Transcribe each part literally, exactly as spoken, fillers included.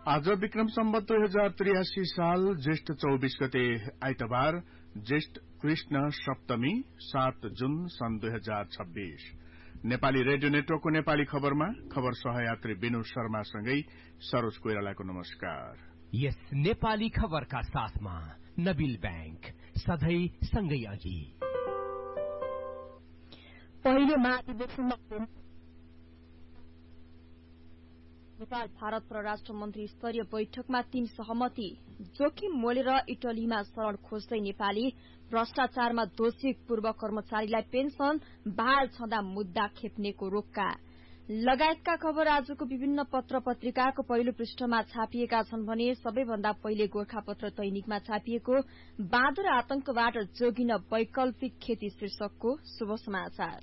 आज विक्रम सम्वत दुई हजार त्रियासी साल ज्येष्ठ चौबीस गते आइतबार ज्येष्ठ कृष्ण सप्तमी सात जून सन् दुई हजार छब्बीस नेपाली रेडियो नेटवर्कको नेपाली खबरमा खबर सहयात्री विनु शर्मासँगै सरोज कोइरालाको नमस्कार। यस नेपाली खबरका साथमा नबिल बैंक सधैं सँगै अघि। पहिलो महाधिवेशनमा नेपाल भारत परराष्ट्र मन्त्री स्तरीय बैठकमा तीन सहमति। जोखिम मोलेर इटलीमा शरण खोज्दै नेपाली भ्रष्टाचारमा दोषी पूर्व कर्मचारीलाई पेन्सन बहाल छँदा मुद्दा खेप्नेको रोक्का लगायतका खबर आजको विभिन्न पत्र पत्रिकाको पहिलो पृष्ठमा छापिएका छन् भने सबैभन्दा पहिले गोरखापत्र दैनिकमा छापिएको बाँदर आतंकबाट जोगिन वैकल्पिक खेती शीर्षकको शुभ समाचार।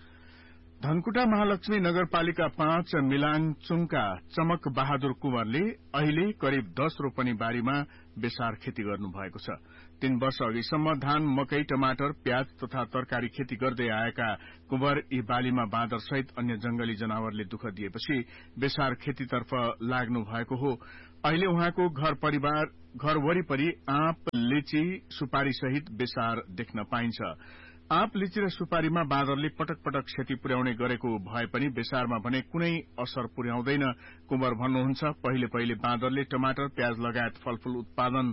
धनकुटा महालक्ष्मी नगरपालिका पाँच मिलाङचुङका चमक बहादुर कुँवरले अहिले करिब दश रोपनी बारीमा बेसार खेती गर्नु भएको छ। तीन वर्ष अघिसम्म धान, मकै, टमाटर, प्याज तथा तरकारी खेती गर्दै आएका कुँवर यी बालीमा बाँदर सहित अन्य जंगली जनावरले दुःख दिएपछि बेसार खेतीतर्फ लाग्नु भएको हो। अहिले उहाँको घर परिवार घर वरिपरि आँप, लिची, सुपारी सहित बेसार देख्न पाइन्छ। आँप, लिची र सुपारीमा बाँदरले पटक पटक क्षति पुर्याउने गरेको भए पनि बेसारमा भने कुनै असर पुर्याउँदैन। कुँवर भन्नुहुन्छ, पहिले पहिले बाँदरले टमाटर, प्याज लगायत फलफूल उत्पादन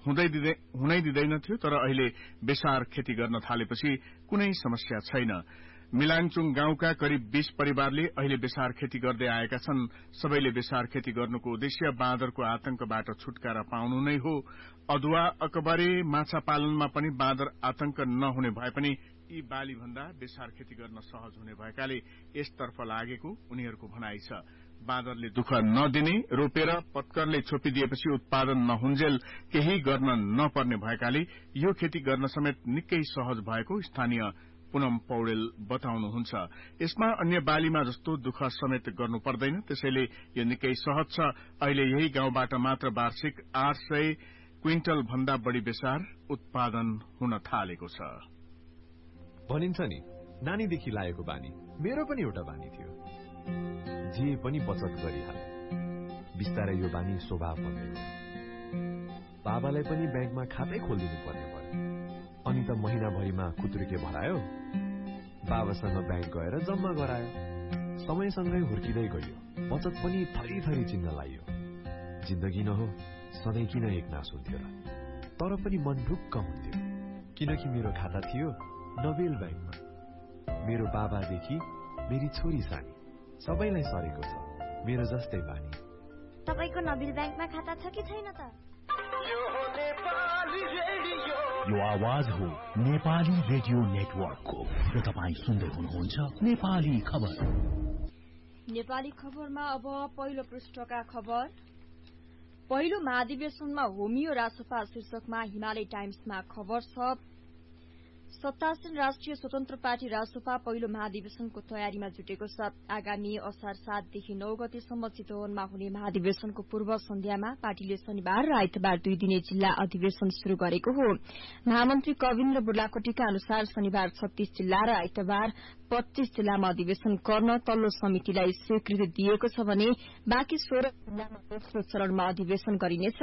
हुनै दिँदैन थियो, तर अहिले बेसार खेती गर्न थालेपछि कुनै समस्या छैन। मिलाङचुङ गाउँका करिब बीस परिवारले अहिले बेसार खेती गर्दै आएका छन्। सबैले बेसार खेती गर्नुको उद्देश्य बाँदरको आतंकबाट छुटकारा पाउनु नै हो। अदुवा, अकबरे, माछा पालनमा पनि बाँदर आतंक नहुने भए पनि यी बाली भन्दा बेसार खेती गर्न सहज हुने भएकाले यसतर्फ लागेको उनीहरूको भनाइ छ। बाँदरले दुःख नदिने, रोपेर पत्करले छोपिदिएपछि उत्पादन नहुन्जेल केही गर्न नपर्ने भएकाले यो खेती गर्न समेत निकै सहज भएको स्थानीय पूनम पौडेल बताउनुहुन्छ। यसमा अन्य बालीमा जस्तो दुःख समेत गर्नु पर्दैन, त्यसैले यो निकै सहज छ। अहिले यही गाउँबाट मात्र वार्षिक आठ सय क्विन्टल भन्दा बढ़ी बेसार उत्पादन हुन थालेको छ। भनिन्छ नि, नानीदेखि लागेको बानी मेरो पनि एउटा बानी थियो, जे पनि बचत गरिहाले। बिस्तारै यो बानी स्वभाव बन्दै गयो। बाबालाई पनि ब्याङ्कमा खातै खोलिदिनु पर्ने भयो। अनि त महिनाभरिमा खुत्रुके भरायो, बाबासँग ब्याङ्क गएर जम्मा गरायो। समयसँगै हुर्किँदै गयो, बचत पनि थरी थरी चिन्न लाग्यो। जिन्दगी न हो, सधैँ किन एक नास हुन्थ्यो र? तर पनि मन ढुक्क हुन्थ्यो, किनकि मेरो खाता थियो नबेल ब्याङ्कमा। मेरो बाबादेखि मेरी छोरी सानी सबैलाई सरेको छ मेरो जस्तै बानी। तपाईको नबेल ब्याङ्कमा खाता छ कि छैन त? यो आवाज हो नेपाली रेडियो नेटवर्कको र तपाईँ सुन्दै हुनुहुन्छ नेपाली खबर। नेपाली खबरमा अब पहिलो पृष्ठका खबर। पहिलो महाधिवेशनमा होमियो रासपा शीर्षकमा हिमालय टाइम्समा खबर छ। सत्तासीन राष्ट्रिय स्वतन्त्र पार्टी रासपा पहिलो महाधिवेशनको तयारीमा जुटेको छ। आगामी असार सातदेखि नौ गतेसम्म चितवनमा हुने महाधिवेशनको पूर्व सन्ध्यामा पार्टीले शनिबार र आइतबार दुई दिने जिल्ला अधिवेशन शुरू गरेको हो। महामन्त्री कविन्द्र बुर्लाकोटीका अनुसार शनिबार छत्तीस जिल्ला र आइतबार पच्चीस जिल्लामा अधिवेशन गर्न तल्लो समितिलाई स्वीकृति दिएको छ भने बाँकी सोह्र जिल्लामा दोस्रो चरणमा अधिवेशन गरिनेछ।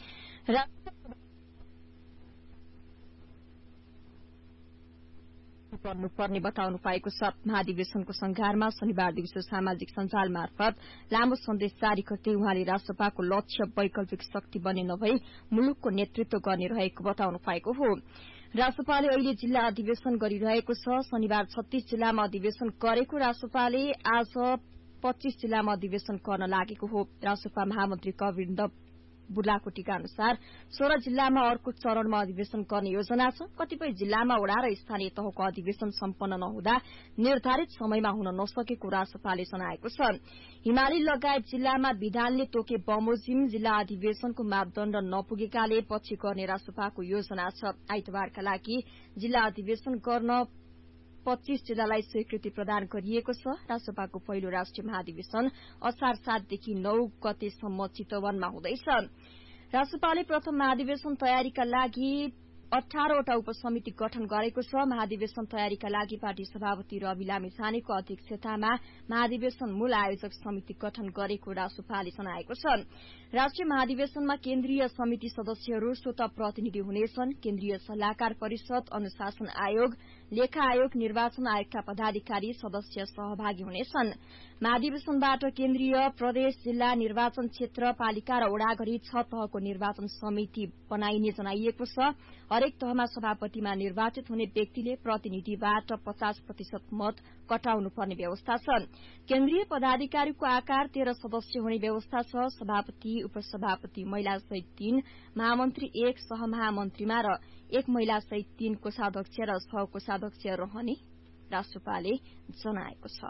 पर्नुपर्ने बताउनु भएको छ। महाधिवेशनको संघारमा शनिबार दिउँसो सामाजिक सञ्जाल मार्फत लामो सन्देश जारी गर्दै उहाँले राष्ट्रपाको लक्ष्य वैकल्पिक शक्ति बन्ने नभई मुलुकको नेतृत्व गर्ने रहेको बताउनु भएको हो। राष्ट्रपाले अहिले जिल्ला अधिवेशन गरिरहेको छ। शनिबार छत्तीस जिल्लामा अधिवेशन गरेको राष्ट्रपाले आज पच्चीस जिल्लामा अधिवेशन गर्न लागेको हो। राष्ट्रपा महामन्त्री कविन्द्र बुर्लाकोटीका अनुसार सोह्र जिल्लामा अर्को चरणमा अधिवेशन गर्ने योजना छ। कतिपय जिल्लामा वडा र स्थानीय तहको अधिवेशन सम्पन्न नहुँदा निर्धारित समयमा हुन नसकेको राष्ट्रपाले जनाएको छ। हिमाली लगायत जिल्लामा विधानले तोके बमोजिम जिल्ला अधिवेशनको मापदण्ड नपुगेकाले पछि गर्ने राष्ट्रपाको योजना छ। आइतबारका लागि जिल्ला अधिवेशन गर्न पच्चीस जिल्लालाई स्वीकृति प्रदान गरिएको छ। राष्ट्रपाको पहिलो राष्ट्रिय महाधिवेशन असार सातदेखि नौ गतेसम्म चितवनमा हुँदैछ। राष्ट्रपाले प्रथम महाधिवेशन तयारीका लागि अठारवटा उपसमिति गठन गरेको छ। महाधिवेशन तयारीका लागि पार्टी सभापति रवि लामिछानेको अध्यक्षतामा महाधिवेशन मूल आयोजक समिति गठन गरेको रासोपाले जनाएको छ। राष्ट्रिय महाधिवेशनमा केन्द्रीय समिति सदस्यहरू स्वतः प्रतिनिधि हुनेछन्। केन्द्रीय सल्लाहकार परिषद, अनुशासन आयोग, लेखा आयोग, निर्वाचन आयोगका पदाधिकारी सदस्य सहभागी हुनेछन्। महाधिवेशनबाट केन्द्रीय, प्रदेश, जिल्ला, निर्वाचन क्षेत्र, पालिका र वडा गरी छ तहको निर्वाचन समिति बनाइने जनाइएको छ। हरेक तहमा सभापतिमा निर्वाचित हुने व्यक्तिले प्रतिनिधिबाट पचास प्रतिशत मत कटाउनु पर्ने व्यवस्था छ। केन्द्रीय पदाधिकारीको आकार तेह्र सदस्य हुने व्यवस्था छ। सभापति, उपसभापति महिला सहित तीन, महामन्त्री एक, सहमहामन्त्रीमा र एक महिला सहित तीन कोषाध्यक्ष र सहकोषाध्यक्ष रहने राष्ट्रपालले जनाएको छ।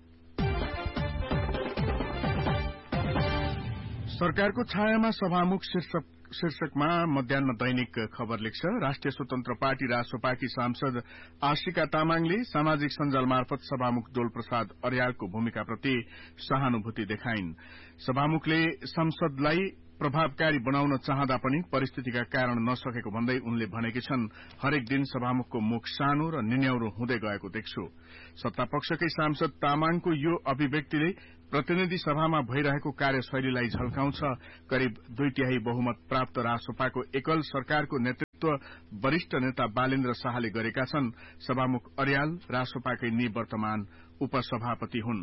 सरकारको छायामा सभामुख शीर्षक शीर्षकमा मध्याह्न दैनिक खबर लेख्छ। राष्ट्रिय स्वतन्त्र पार्टी रासोपाकी सांसद आशिका तामाङले सामाजिक सञ्जाल मार्फत सभामुख डोल प्रसाद अर्यालको भूमिकाप्रति सहानुभूति देखाइन्। सभामुखले संसदलाई प्रभावकारी बनाउन चाहँदा पनि परिस्थितिका कारण नसकेको भन्दै उनले भनेकी छन्, हरेक दिन सभामुखको मुख सानो र निन्याउरो हुँदै गएको देख्छु। सत्तापक्षकै सांसद तामाङको यो अभिव्यक्तिले प्रतिनिधि सभामा भइरहेको कार्यशैलीलाई झल्काउँछ। करिब दुई तिहाई बहुमत प्राप्त रासोपाको एकल सरकारको नेतृत्व वरिष्ठ नेता बालेन्द्र शाहले गरेका छन्। सभामुख अर्याल रासोपाकै निवर्तमान उपसभापति हुन्।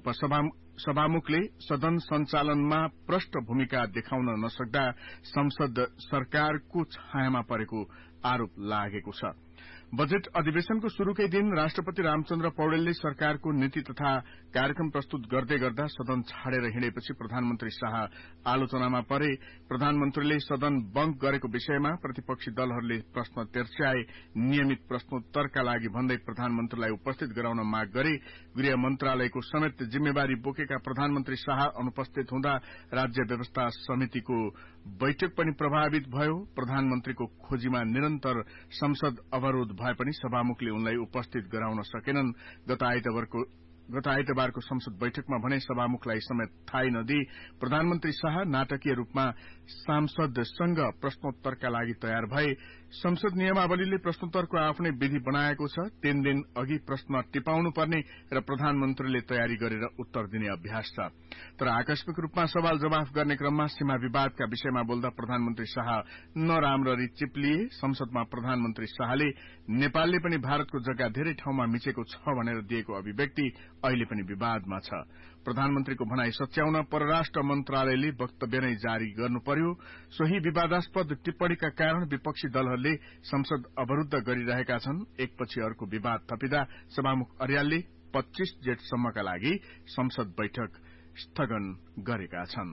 उपसभामुखले सदन सञ्चालनमा प्रष्ट भूमिका देखाउन नसक्दा संसद सरकारको छायामा परेको आरोप लागेको छ। बजेट अधिवेशनको शुरूकै दिन राष्ट्रपति रामचन्द्र पौडेलले सरकारको नीति तथा कार्यक्रम प्रस्तुत गर्दै गर्दा सदन छाडेर हिँडेपछि प्रधानमन्त्री शाह आलोचनामा परे। प्रधानमन्त्रीले सदन बन्द गरेको विषयमा प्रतिपक्षी दलहरूले प्रश्न तेर्स्याए। नियमित प्रश्नोत्तरका लागि भन्दै प्रधानमन्त्रीलाई उपस्थित गराउन माग गरे। गृह मन्त्रालयको समेत जिम्मेवारी बोकेका प्रधानमन्त्री शाह अनुपस्थित हुँदा राज्य व्यवस्था समितिको बैठक पनि प्रभावित भयो। प्रधानमन्त्रीको खोजीमा निरन्तर संसद अवरोध भए पनि सभामुखले उनलाई उपस्थित गराउन सकेनन्। गत आइतबारको गत आइतबारको संसद बैठकमा भने सभामुखलाई समेत थाहै नदिई प्रधानमन्त्री शाह नाटकीय रूपमा सांसदसँग प्रश्नोत्तरका लागि तयार भए। संसद नियमावलीले प्रश्नोत्तरको आफ्नै विधि बनाएको छ। तीन दिन अघि प्रश्न टिपाउनु पर्ने र प्रधानमन्त्रीले तयारी गरेर उत्तर दिने अभ्यास छ। तर आकस्मिक रूपमा सवाल जवाफ गर्ने क्रममा सीमा विवादका विषयमा बोल्दा प्रधानमन्त्री शाह नराम्ररी चिप्लिए। संसदमा प्रधानमन्त्री शाहले नेपालले पनि भारतको जग्गा धेरै ठाउँमा मिचेको छ भनेर दिएको अभिव्यक्ति अहिले पनि विवादमा छ। प्रधानमन्त्रीको भनाई सच्याउन परराष्ट्र मन्त्रालयले वक्तव्य नै जारी गर्नु पर्यो। सोही विवादास्पद टिप्पणीका कारण विपक्षी दलहरूले संसद अवरूद्ध गरिरहेका छन्। एकपछि अर्को विवाद थपिँदा सभामुख अर्यालले पच्चीस जेठसम्मका लागि संसद बैठक स्थगन गरेका छन्।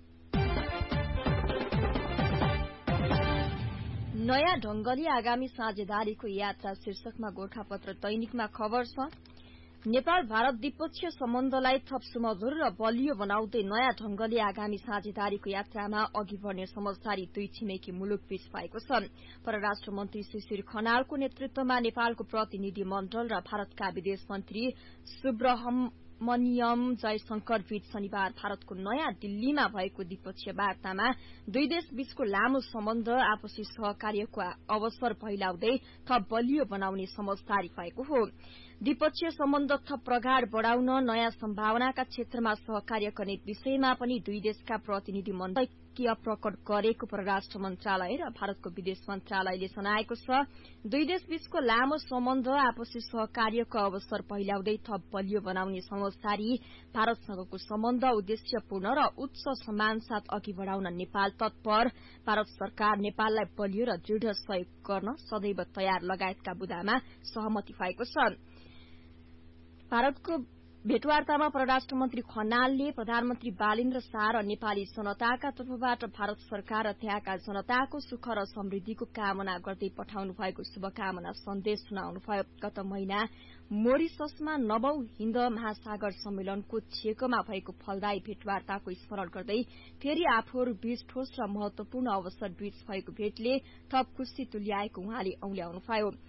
नयाँ ढंगले आगामी साझेदारीको यात्रा शीर्षकमा गोरखापत्र दैनिकमा खबर छ। नेपाल भारत द्विपक्षीय सम्बन्धलाई थप सुमधुर र बलियो बनाउँदै नयाँ ढंगले आगामी साझेदारीको यात्रामा अघि बढ़ने समझदारी दुई छिमेकी मुलुकबीच भएको छ। परराष्ट्र मन्त्री शिशिर खनालको नेतृत्वमा नेपालको प्रतिनिधि मण्डल र भारतका विदेश मन्त्री सुब्रह्मण्यम जयशंकर बीच शनिबार भारतको नयाँ दिल्लीमा भएको द्विपक्षीय वार्तामा दुई देश बीचको लामो सम्बन्ध, आपसी सहकार्यको अवसर फैलाउँदै थप बलियो बनाउने समझदारी भएको हो। द्विपक्षीय सम्बन्ध थप प्रगाढ़ बढ़ाउन, नयाँ सम्भावनाका क्षेत्रमा सहकार्य गर्ने विषयमा पनि दुई देशका प्रतिनिधि मण्डल प्रकट गरेको परराष्ट्र मन्त्रालय र भारतको विदेश मन्त्रालयले जनाएको छ। दुई देश बीचको लामो सम्बन्ध, आपसी सहकार्यको अवसर फैलाउँदै थप बलियो बनाउने समझदारी, भारतसँगको सम्बन्ध उद्देश्यपूर्ण र उच्च सम्मानसाथ अघि बढ़ाउन नेपाल तत्पर, भारत सरकार नेपाललाई बलियो र दृढ़ सहयोग गर्न सदैव तयार लगायतका बुदामा सहमति भएको छ। भारतको भेटवार्तामा परराष्ट्र मन्त्री खनालले प्रधानमन्त्री बालेन्द्र शाह र नेपाली जनताका तर्फबाट भारत सरकार र त्यहाँका जनताको सुख र समृद्धिको कामना गर्दै पठाउनु भएको शुभकामना सन्देश सुनाउनुभयो। गत महिना मोरिससमा नवौं हिन्द महासागर सम्मेलनको छेकमा भएको फलदायी भेटवार्ताको स्मरण गर्दै फेरि आफूहरू बीच ठोस र महत्वपूर्ण अवसर बीच भएको भेटले थप खुशी तुल्याएको उहाँले औल्याउनुभयो।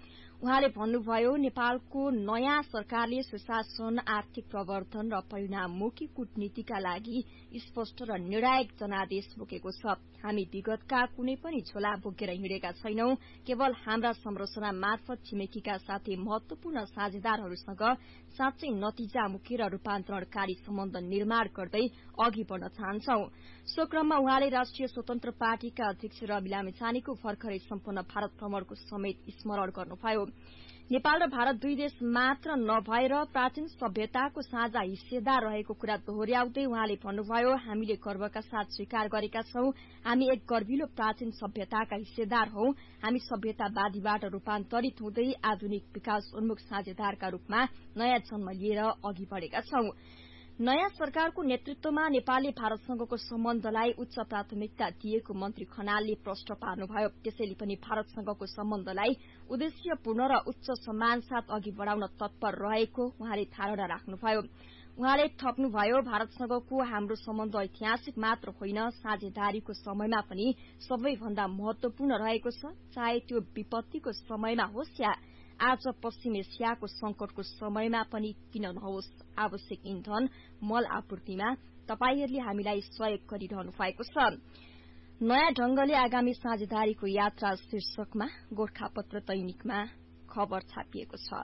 उहाँले भन्नुभयो नेपालको नयाँ सरकारले सुशासन आर्थिक प्रवर्धन र परिणाममुखी कूटनीतिका लागि स्पष्ट र निर्णायक जनादेश बोकेको छ। हामी विगतका कुनै पनि झोला बोकेर हिँडेका छैनौं, केवल हाम्रा संरचना मार्फत छिमेकीका साथै महत्वपूर्ण साझेदारहरूसँग साँच्चै नतिजामुखी र रूपान्तरणकारी सम्बन्ध निर्माण गर्दै अघि बढ़न चाहन्छौं। सो क्रममा उहाँले राष्ट्रिय स्वतन्त्र पार्टीका अध्यक्ष रवि लामिछानेको भर्खरै सम्पन्न भारत भ्रमणको समेत स्मरण गर्नुभयो। नेपाल र भारत दुई देश मात्र नभएर प्राचीन सभ्यताको साझा हिस्सेदार रहेको कुरा दोहोर्याउँदै उहाँले भन्नुभयो, हामीले गर्वका साथ स्वीकार गरेका छौं, हामी एक गर्भिलो प्राचीन सभ्यताका हिस्सेदार हौं। हामी सभ्यतावादीबाट रूपान्तरित हुँदै आधुनिक विकास उन्मुख साझेदारका रूपमा नयाँ जन्म लिएर अघि बढ़ेका छौं। नयाँ सरकारको नेतृत्वमा नेपालले भारतसँगको सम्बन्धलाई उच्च प्राथमिकता दिएको मन्त्री खनालले प्रश्न पार्नुभयो। त्यसैले पनि भारतसँगको सम्बन्धलाई उद्देश्यपूर्ण र उच्च सम्मान साथ अघि बढ़ाउन तत्पर रहेको उहाँले धारणा राख्नुभयो। उहाँले थप्नुभयो, भारतसँगको हाम्रो सम्बन्ध ऐतिहासिक मात्र होइन, साझेदारीको समयमा पनि सबैभन्दा महत्वपूर्ण रहेको छ। चाहे त्यो विपत्तिको समयमा होस् या आज पश्चिम एसियाको संकटको समयमा पनि किन नहोस्, आवश्यक इन्धन मल आपूर्तिमा तपाईहरूले हामीलाई सहयोग गरिरहनु भएको छ। नयाँ ढंगले आगामी साझेदारीको यात्रा शीर्षकमा गोरखापत्र दैनिकमा खबर छापिएको छ।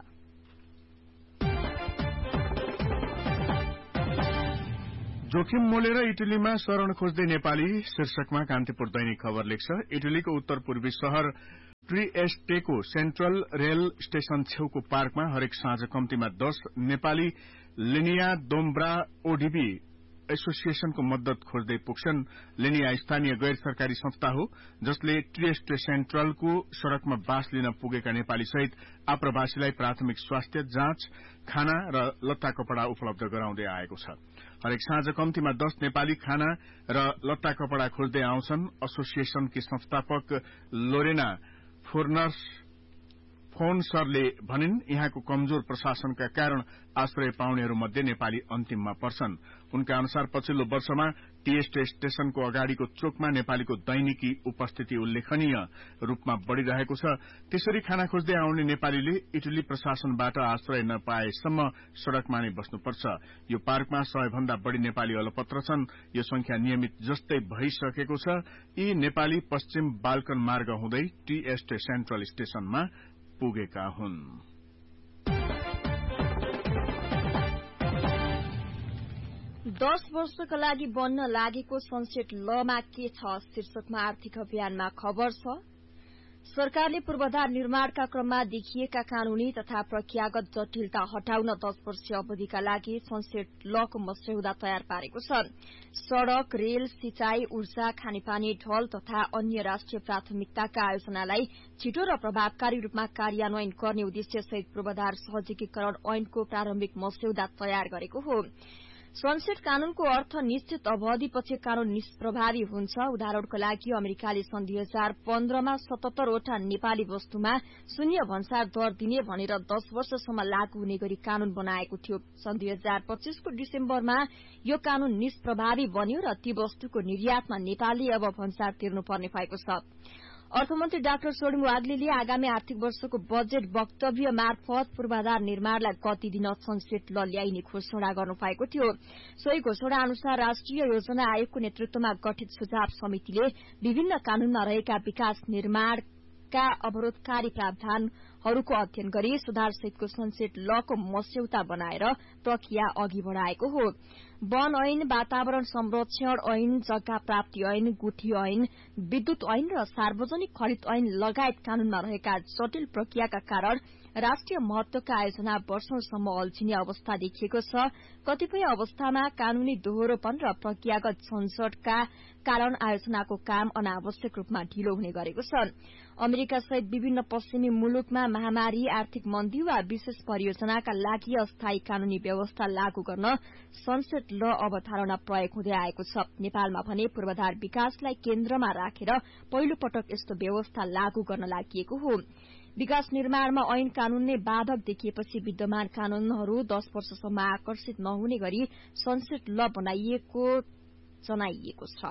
जोखिम मोलेर इटलीमा शरण खोज्दै नेपाली शीर्षकमा कान्तिपुर दैनिक खबर लेख्छ। इटलीको उत्तर पूर्वी शहर ट्रिएस्टेको सेन्ट्रल रेल स्टेशन छेउको पार्कमा हरेक साँझ कम्तीमा दश नेपाली लिनिया दोम्ब्रा ओडीबी एसोसिएशनको मद्दत खोज्दै पुग्छन्। लिनिया स्थानीय गैर सरकारी संस्था हो जसले ट्रिएस्टे सेन्ट्रलको सड़कमा बास लिन पुगेका नेपाली सहित आप्रवासीलाई प्राथमिक स्वास्थ्य जाँच, खाना र लत्ता कपड़ा उपलब्ध गराउँदै आएको छ। हरेक साँझ कम्तीमा दश नेपाली खाना र लत्ता कपड़ा खोज्दै आउँछन्। एसोसिएशनकी संस्थापक लोरेना फोर्नर्स फोनसरले भनिन्, यहाँको कमजोर प्रशासनका कारण आश्रय पाउनेहरूमध्ये नेपाली अन्तिममा पर्छन्। उनका अनुसार पछिल्लो वर्षमा टीएसटी स्टेशनको अगाडिको चोकमा नेपालीको दैनिकी उपस्थिति उल्लेखनीय रूपमा बढ़िरहेको छ। त्यसरी खाना खोज्दै आउने नेपालीले इटली प्रशासनबाट आश्रय नपाएसम्म सड़कमा नै बस्नुपर्छ। यो पार्कमा सय भन्दा बढ़ी नेपाली अलपत्र छन्। यो संख्या नियमित जस्तै भइसकेको छ। यी नेपाली पश्चिम बाल्कन मार्ग हुँदै टीएसटी सेन्ट्रल स्टेशनमा पुगेका हुन्। दश वर्षका लागि बन्न लागेको सनसेट लमा के छ शीर्षकमा आर्थिक अभियानमा खबर छ। सरकारले पूर्वाधार निर्माणका क्रममा देखिएका कानूनी तथा प्रक्रियागत जटिलता हटाउन दश वर्षीय अवधिका लागि सनसेट लको मस्यौदा तयार पारेको छ। सड़क, रेल, सिंचाई, ऊर्जा, खानेपानी, ढल तथा अन्य राष्ट्रिय प्राथमिकताका आयोजनालाई छिटो र प्रभावकारी रूपमा कार्यान्वयन गर्ने उद्देश्यसहित पूर्वाधार सहजीकरण ऐनको प्रारम्भिक मस्यौदा तयार गरेको हो। सनसेट कानूनको अर्थ निश्चित अवधिपछि कानून निष्प्रभावी हुन्छ। उदाहरणको लागि अमेरिकाले सन् दुई हजार पन्ध्रमा सतहत्तरवटा नेपाली वस्तुमा शून्य भन्सार दर दिने भनेर दश वर्षसम्म लागू हुने गरी कानून बनाएको थियो। सन् दुई हजार पच्चीसको डिसेम्बरमा यो कानून निष्प्रभावी बन्यो र ती वस्तुको निर्यातमा नेपालले अब भन्सार तिर्नुपर्ने भएको छ। अर्थमन्त्री डाक्टर सोडिङ वाग्लेले आगामी आर्थिक वर्षको बजेट वक्तव्य मार्फत पूर्वाधार निर्माणलाई गति दिन सनसेट ल ल्याइने घोषणा गर्नुभएको थियो। सोही घोषणा अनुसार राष्ट्रिय योजना आयोगको नेतृत्वमा गठित सुझाव समितिले विभिन्न कानूनमा रहेका विकास निर्माणका अवरोधकारी प्रावधानहरूको अध्ययन गरी सुधारसहितको सनसेट लको मस्यौदा बनाएर प्रक्रिया अघि बढ़ाएको हो। वन ऐन, वातावरण संरक्षण ऐन, जग्गा प्राप्ति ऐन, गुठी ऐन, विद्युत ऐन र सार्वजनिक खरिद ऐन लगायत कानूनमा रहेका जटिल प्रक्रियाका कारण राष्ट्रिय महत्वका आयोजना वर्षौंसम्म अल्झिने अवस्था देखिएको छ। कतिपय अवस्थामा कानूनी दोहोरोपन र प्रक्रियागत झन्झटका कारण आयोजनाको काम अनावश्यक रूपमा ढिलो हुने गरेको छ। अमेरिका सहित विभिन्न पश्चिमी मुलुकमा महामारी, आर्थिक मन्दी वा विशेष परियोजनाका लागि अस्थायी कानूनी व्यवस्था लागू गर्न सनसेट ल अवधारणा प्रयोग हुँदै आएको छ। नेपालमा भने पूर्वाधार विकासलाई केन्द्रमा राखेर पहिलो पटक यस्तो व्यवस्था लागू गर्न लागि हो। विकास निर्माणमा ऐन कानून नै बाधक देखिएपछि विद्यमान कानूनहरू दश वर्षसम्म आकर्षित नहुने गरी सनसेट ल बनाइएको जनाइएको छ।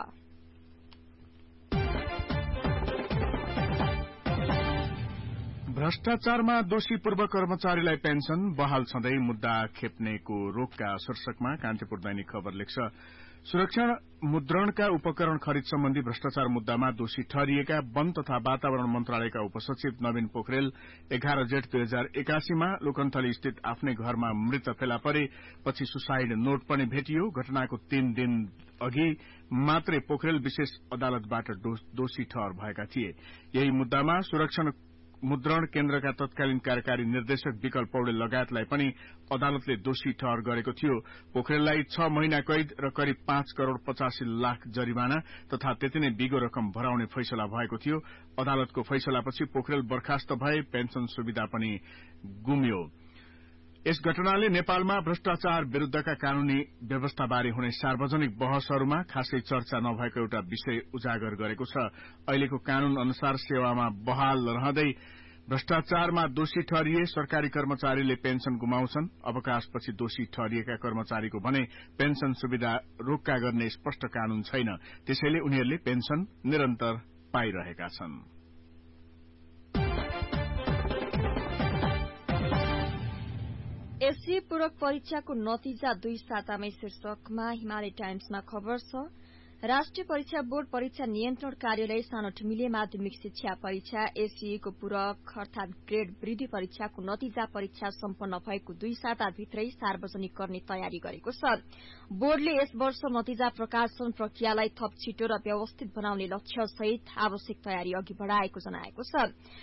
भ्रष्टाचारमा दोषी पूर्व कर्मचारीलाई पेन्सन बहाल छँदै मुद्दा खेप्नेको रोकका शीर्षकमा कान्तिपुर दैनिक खबर लेख्छ। सुरक्षा मुद्रणका उपकरण खरिद सम्बन्धी भ्रष्टाचार मुद्दामा दोषी ठहरिएका वन तथा वातावरण मन्त्रालयका उपसचिव नवीन पोखरेल एघार जेठ दुई हजार एकासीमा लोकन्थली स्थित आफ्नै घरमा मृत फेला परे पछि सुसाइड नोट पनि भेटियो। घटनाको तीन दिन अघि मात्रै पोखरेल विशेष अदालतबाट दोषी ठहर भएका थिए। यही मुद्दामा सुरक्षा मुद्रण केन्द्रका तत्कालीन कार्यकारी निर्देशक विकल पौडेल लगायतलाई पनि अदालतले दोषी ठहर गरेको थियो। पोखरेललाई छ महिना कैद र करिब पाँच करोड़ पचासी लाख जरिवाना तथा त्यति नै बिगो रकम भराउने फैसला भएको थियो। अदालतको फैसलापछि पोखरेल बर्खास्त भए, पेन्सन सुविधा पनि गुम्यो। यस घटनाले नेपालमा भ्रष्टाचार विरूद्धका कानूनी व्यवस्थाबारे हुने सार्वजनिक बहसहरूमा खासै चर्चा नभएको एउटा विषय उजागर गरेको छ। अहिलेको कानून अनुसार सेवामा बहाल रहँदै भ्रष्टाचारमा दोषी ठहरिए सरकारी कर्मचारीले पेन्सन गुमाउँछन्। अवकाशपछि दोषी ठहरिएका कर्मचारीको भने पेन्सन सुविधा रोक्का गर्ने स्पष्ट कानून छैन, त्यसैले उनीहरूले पेन्सन निरन्तर पाइरहेका छन्। एससी पूरक परीक्षाको नतिजा दुई सातामै शीर्षकमा हिमालय टाइम्समा खबर छ। राष्ट्रिय परीक्षा बोर्ड परीक्षा नियन्त्रण कार्यालय सानो ठिमिले माध्यमिक शिक्षा परीक्षा एससीको पूरक अर्थात ग्रेड वृद्धि परीक्षाको नतिजा परीक्षा सम्पन्न भएको दुई साताभित्रै सार्वजनिक गर्ने तयारी गरेको छ। बोर्डले यस वर्ष नतिजा प्रकाशन प्रक्रियालाई थप छिटो र व्यवस्थित बनाउने लक्ष्य सहित आवश्यक तयारी अघि बढ़ाएको जनाएको छ।